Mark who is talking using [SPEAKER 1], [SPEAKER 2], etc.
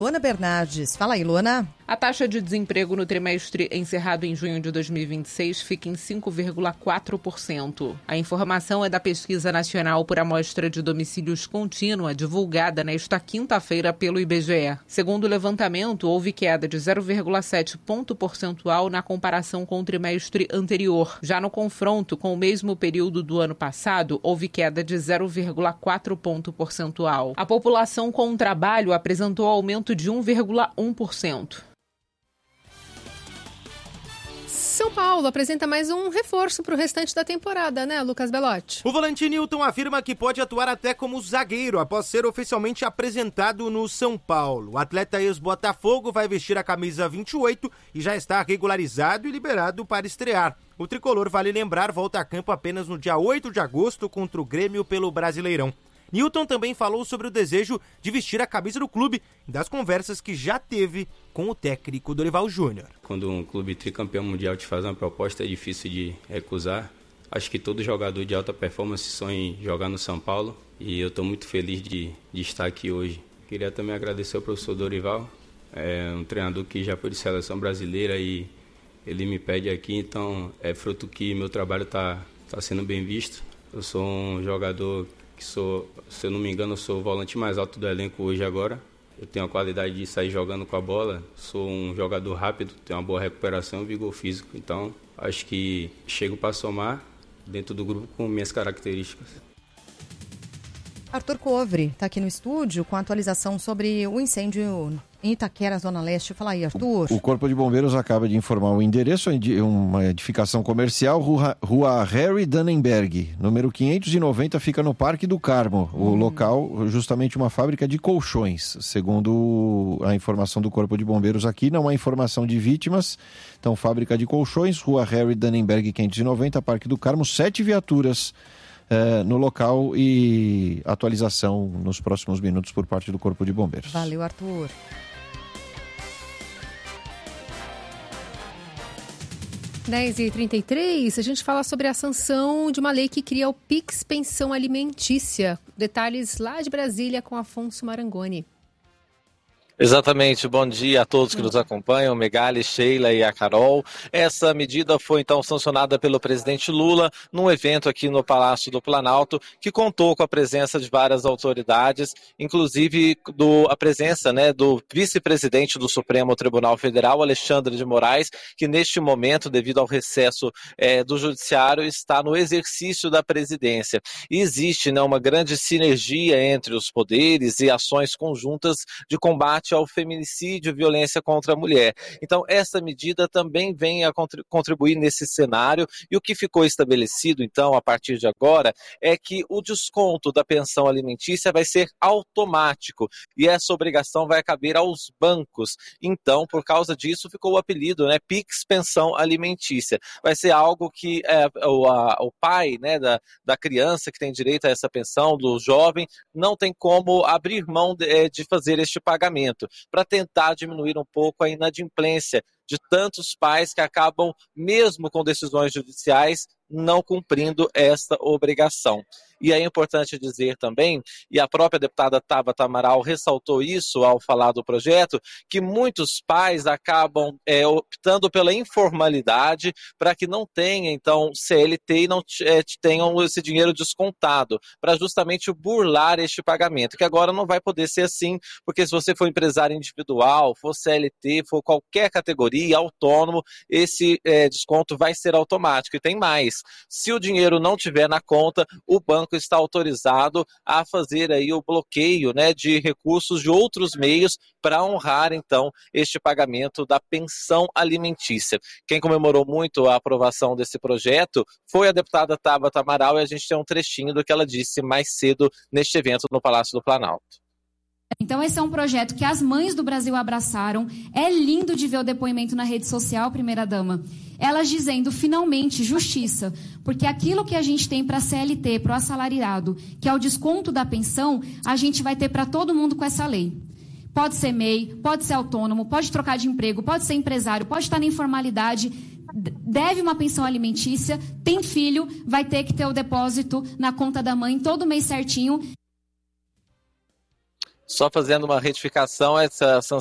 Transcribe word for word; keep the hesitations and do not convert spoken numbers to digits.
[SPEAKER 1] Luana Bernardes. Fala aí, Luana.
[SPEAKER 2] A taxa de desemprego no trimestre encerrado em junho de dois mil e vinte e seis fica em cinco vírgula quatro por cento. A informação é da Pesquisa Nacional por Amostra de Domicílios Contínua, divulgada nesta quinta-feira pelo I B G E. Segundo o levantamento, houve queda de zero vírgula sete ponto percentual na comparação com o trimestre anterior. Já no confronto com o mesmo período do ano passado, houve queda de zero vírgula quatro ponto percentual. A população com trabalho apresentou aumento de um vírgula um por cento.
[SPEAKER 3] São Paulo apresenta mais um reforço para o restante da temporada, né, Lucas Belotti?
[SPEAKER 4] O volante Nilton afirma que pode atuar até como zagueiro após ser oficialmente apresentado no São Paulo. O atleta ex-Botafogo vai vestir a camisa vinte e oito e já está regularizado e liberado para estrear. O tricolor, vale lembrar, volta a campo apenas no dia oito de agosto contra o Grêmio pelo Brasileirão. Nilton também falou sobre o desejo de vestir a camisa do clube e das conversas que já teve com o técnico Dorival Júnior.
[SPEAKER 5] Quando um clube tricampeão mundial te faz uma proposta, é difícil de recusar. Acho que todo jogador de alta performance sonha em jogar no São Paulo e eu estou muito feliz de, de estar aqui hoje. Queria também agradecer ao professor Dorival, é um treinador que já foi de seleção brasileira e ele me pede aqui, então é fruto que meu trabalho está tá sendo bem visto. Eu sou um jogador que sou, se eu não me engano, eu sou o volante mais alto do elenco hoje agora. Eu tenho a qualidade de sair jogando com a bola, sou um jogador rápido, tenho uma boa recuperação e vigor físico. Então, acho que chego para somar dentro do grupo com minhas características.
[SPEAKER 1] Arthur Covre está aqui no estúdio com a atualização sobre o incêndio em Itaquera, Zona Leste. Fala aí, Arthur.
[SPEAKER 6] O, o Corpo de Bombeiros acaba de informar o endereço, uma edificação comercial, Rua, Rua Harry Dannenberg, número quinhentos e noventa, fica no Parque do Carmo. O hum. local, justamente uma fábrica de colchões. Segundo a informação do Corpo de Bombeiros aqui, não há informação de vítimas. Então, fábrica de colchões, Rua Harry Dannenberg, quinhentos e noventa, Parque do Carmo, sete viaturas Uh, no local e atualização nos próximos minutos por parte do Corpo de Bombeiros.
[SPEAKER 1] Valeu, Arthur.
[SPEAKER 3] dez e trinta e três, a gente fala sobre a sanção de uma lei que cria o Pix Pensão Alimentícia. Detalhes lá de Brasília com Afonso Marangoni.
[SPEAKER 7] Exatamente, bom dia a todos que nos acompanham, Megali, Sheila e a Carol. Essa medida foi então sancionada pelo presidente Lula num evento aqui no Palácio do Planalto, que contou com a presença de várias autoridades, inclusive do, a presença né, do vice-presidente do Supremo Tribunal Federal, Alexandre de Moraes, que neste momento, devido ao recesso é, do Judiciário, está no exercício da presidência. E existe né, uma grande sinergia entre os poderes e ações conjuntas de combate ao feminicídio e violência contra a mulher. Então, essa medida também vem a contribuir nesse cenário e o que ficou estabelecido, então, a partir de agora, é que o desconto da pensão alimentícia vai ser automático e essa obrigação vai caber aos bancos. Então, por causa disso, ficou o apelido, né, Pix Pensão Alimentícia. Vai ser algo que é, o, a, o pai né, da, da criança que tem direito a essa pensão, do jovem, não tem como abrir mão de, de fazer este pagamento, para tentar diminuir um pouco a inadimplência de tantos pais que acabam, mesmo com decisões judiciais, não cumprindo esta obrigação. E é importante dizer também, e a própria deputada Tabata Amaral ressaltou isso ao falar do projeto, que muitos pais acabam é, optando pela informalidade para que não tenham, então, C L T e não é, tenham esse dinheiro descontado, para justamente burlar este pagamento, que agora não vai poder ser assim, porque se você for empresário individual, for C L T, for qualquer categoria, autônomo, esse é, desconto vai ser automático. E tem mais, se o dinheiro não tiver na conta, o banco está autorizado a fazer aí o bloqueio né, de recursos de outros meios para honrar, então, este pagamento da pensão alimentícia. Quem comemorou muito a aprovação desse projeto foi a deputada Tabata Amaral e a gente tem um trechinho do que ela disse mais cedo neste evento no Palácio do Planalto.
[SPEAKER 8] Então esse é um projeto que as mães do Brasil abraçaram. É lindo de ver o depoimento na rede social, primeira-dama. Elas dizendo, finalmente, justiça. Porque aquilo que a gente tem para a C L T, para o assalariado, que é o desconto da pensão, a gente vai ter para todo mundo com essa lei. Pode ser M E I, pode ser autônomo, pode trocar de emprego, pode ser empresário, pode estar na informalidade, deve uma pensão alimentícia, tem filho, vai ter que ter o depósito na conta da mãe todo mês certinho.
[SPEAKER 7] Só fazendo uma retificação, essa sanção